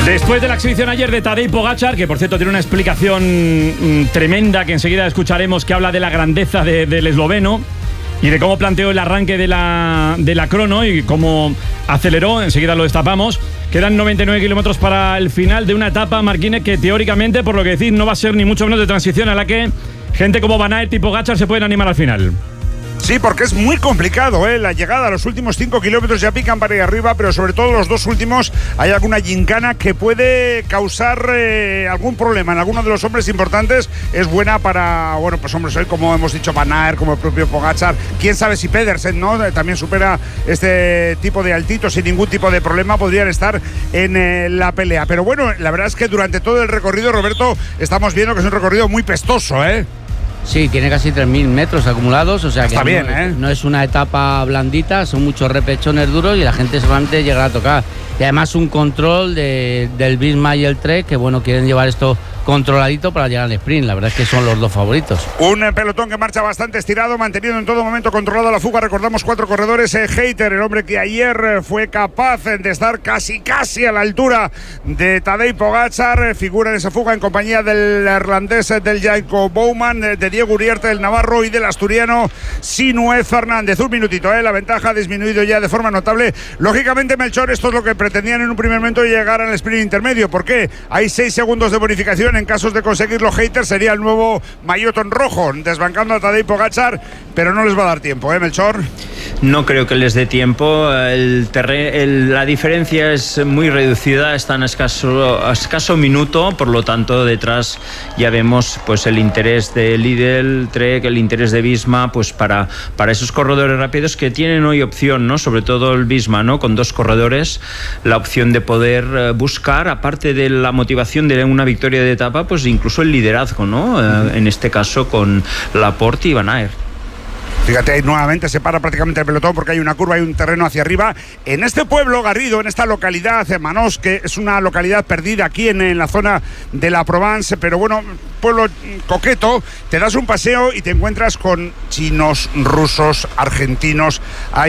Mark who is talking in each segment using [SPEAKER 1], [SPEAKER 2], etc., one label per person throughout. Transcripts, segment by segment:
[SPEAKER 1] Después de la exhibición ayer de Tadej Pogačar, que por cierto tiene una explicación tremenda que enseguida escucharemos, que habla de la grandeza del esloveno y de cómo planteó el arranque de la crono y cómo aceleró, enseguida lo destapamos. Quedan 99 kilómetros para el final de una etapa, Marquínez, que teóricamente, por lo que decís, no va a ser ni mucho menos de transición, a la que gente como Van Aert y Pogačar se pueden animar al final.
[SPEAKER 2] Sí, porque es muy complicado, la llegada a los últimos 5 kilómetros ya pican para ir arriba, pero sobre todo los dos últimos hay alguna gincana que puede causar algún problema en alguno de los hombres importantes. Es buena para, bueno, pues hombres como hemos dicho, Van Aert, como el propio Pogačar. Quién sabe si Pedersen, ¿no? También supera este tipo de altitos sin ningún tipo de problema, podrían estar en la pelea. Pero bueno, la verdad es que durante todo el recorrido, Roberto, estamos viendo que es un recorrido muy pestoso,
[SPEAKER 3] Sí, tiene casi 3.000 metros acumulados, o sea que
[SPEAKER 2] está bien,
[SPEAKER 3] no es una etapa blandita, son muchos repechones duros y la gente solamente llegará a tocar. Y además un control del Visma y el Trek, que bueno, quieren llevar esto controladito para llegar al sprint. La verdad es que son los dos favoritos.
[SPEAKER 2] Un pelotón que marcha bastante estirado, manteniendo en todo momento controlada la fuga. Recordamos 4 corredores. Hayter, el hombre que ayer fue capaz de estar casi a la altura de Tadej Pogačar, figura en esa fuga en compañía del irlandés, del Jacob Bowman, de Diego Uriarte, del navarro, y del asturiano Sinué Fernández. Un minutito, la ventaja ha disminuido ya de forma notable. Lógicamente, Melchor, esto es lo que pretendían en un primer momento, llegar al sprint intermedio. ¿Por qué? Hay 6 segundos de bonificación en casos de conseguirlo. Hayter sería el nuevo maillot rojo, desbancando a Tadej Pogačar, pero no les va a dar tiempo, Melchor.
[SPEAKER 4] No creo que les dé tiempo. La diferencia es muy reducida, están a escaso minuto, por lo tanto detrás ya vemos pues el interés de Lidl, Trek, el interés de Visma, pues para esos corredores rápidos que tienen hoy opción, ¿no? Sobre todo el Visma, ¿no? Con 2 corredores, la opción de poder buscar, aparte de la motivación de una victoria de etapa, pues incluso el liderazgo, ¿no? En este caso con Laporte y Van Aert.
[SPEAKER 2] Fíjate, ahí nuevamente se para prácticamente el pelotón porque hay una curva, hay un terreno hacia arriba. En este pueblo, Garrido, en esta localidad, Manos, que es una localidad perdida aquí en la zona de la Provence, pero bueno, pueblo coqueto, te das un paseo y te encuentras con chinos, rusos, argentinos.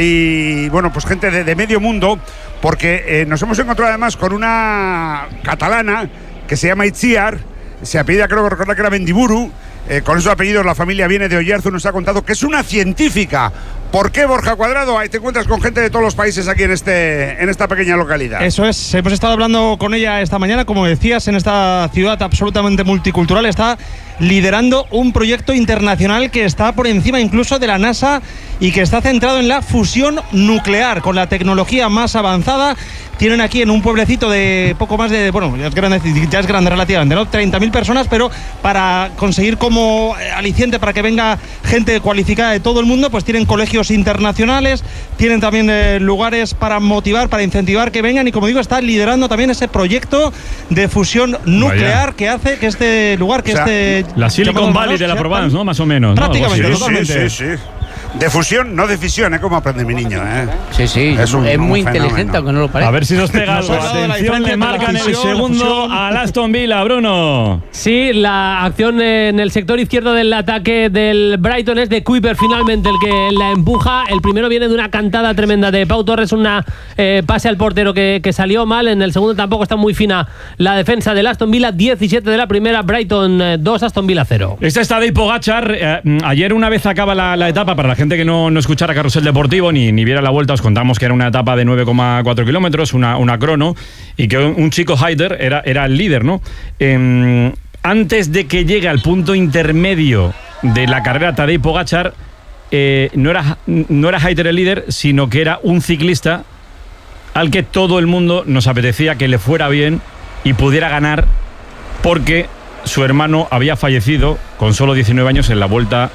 [SPEAKER 2] Hay, bueno, pues gente de medio mundo, porque nos hemos encontrado además con una catalana que se llama Itziar, se apellida, creo que recordar que era Mendiburu. Con esos apellidos la familia viene de Oyarzo, nos ha contado que es una científica. ¿Por qué, Borja Cuadrado? Ahí te encuentras con gente de todos los países aquí en esta pequeña localidad.
[SPEAKER 5] Eso es, hemos estado hablando con ella esta mañana, como decías, en esta ciudad absolutamente multicultural. Está liderando un proyecto internacional que está por encima incluso de la NASA y que está centrado en la fusión nuclear, con la tecnología más avanzada. Tienen aquí en un pueblecito de poco más de, bueno, ya es grande relativamente, ¿no? 30.000 personas, pero para conseguir como aliciente para que venga gente cualificada de todo el mundo, pues tienen colegios internacionales, tienen también lugares para motivar, para incentivar que vengan, y como digo, está liderando también ese proyecto de fusión nuclear que hace que este lugar, que
[SPEAKER 1] la Silicon Valley de la Provence, ¿no? Más o menos, ¿no?
[SPEAKER 5] Prácticamente, totalmente.
[SPEAKER 2] Sí. De fusión, no de fisión, como aprende mi niño,
[SPEAKER 3] Sí, es muy inteligente, aunque no lo parezca.
[SPEAKER 1] A ver si nos pega algo. Atención, le marcan el segundo al Aston Villa, Bruno.
[SPEAKER 6] Sí, la acción en el sector izquierdo del ataque del Brighton es de Kuiper, finalmente el que la empuja. El primero viene de una cantada tremenda de Pau Torres, una pase al portero que salió mal. En el segundo tampoco está muy fina la defensa del Aston Villa. 17 de la primera, Brighton 2, Aston Villa 0.
[SPEAKER 1] Esta está Tadej Pogačar. Ayer, una vez acaba la etapa, para la gente que no escuchara Carrusel Deportivo ni viera la vuelta, os contamos que era una etapa de 9,4 kilómetros, una crono, y que un chico Hayter era el líder, ¿no? Antes de que llegue al punto intermedio de la carrera Tadej Pogačar, no era Hayter el líder, sino que era un ciclista al que todo el mundo nos apetecía que le fuera bien y pudiera ganar, porque su hermano había fallecido con solo 19 años en la Vuelta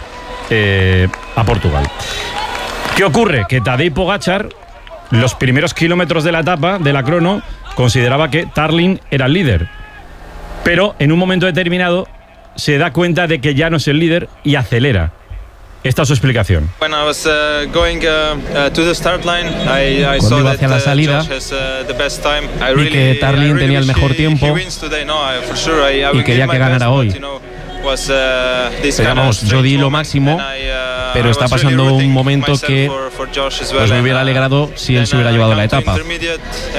[SPEAKER 1] a Portugal. ¿Qué ocurre? Que Tadej Pogačar, los primeros kilómetros de la etapa, de la crono, consideraba que Tarling era el líder, pero en un momento determinado se da cuenta de que ya no es el líder y acelera. Esta es su explicación.
[SPEAKER 7] Cuando iba hacia la salida,
[SPEAKER 8] vi que Tarling tenía el mejor tiempo
[SPEAKER 7] y quería que ganara hoy.
[SPEAKER 8] Pero vamos, yo di lo máximo, pero está pasando un momento que pues me hubiera alegrado si él se hubiera llevado la etapa.